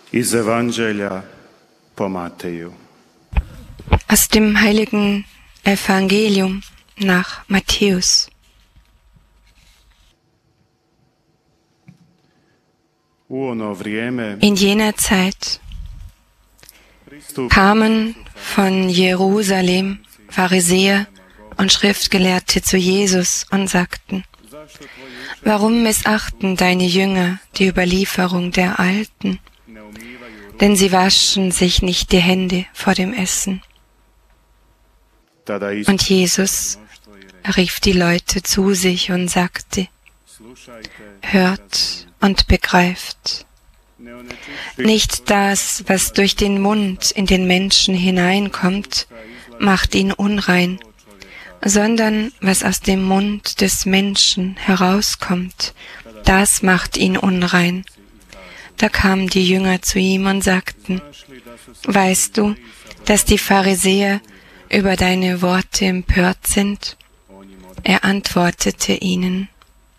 Iz Evangelja po Mateju. Aus dem heiligen Evangelium nach Matthäus. In jener Zeit kamen von Jerusalem Pharisäer und Schriftgelehrte zu Jesus und sagten: Warum missachten deine Jünger die Überlieferung der Alten? Denn sie waschen sich nicht die Hände vor dem Essen. Und Jesus rief die Leute zu sich und sagte: Hört und begreift. Nicht das, was durch den Mund in den Menschen hineinkommt, macht ihn unrein, sondern was aus dem Mund des Menschen herauskommt, das macht ihn unrein. Da kamen die Jünger zu ihm und sagten: Weißt du, dass die Pharisäer über deine Worte empört sind? Er antwortete ihnen: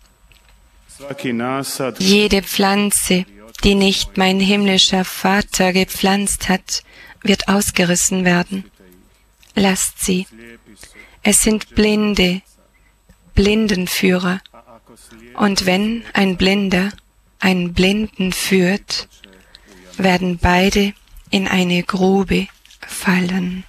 Jede Pflanze, die nicht mein himmlischer Vater gepflanzt hat, wird ausgerissen werden. Lasst sie. Es sind Blinde, Blindenführer. Und wenn ein Blinder einen Blinden führt, werden beide in eine Grube fallen.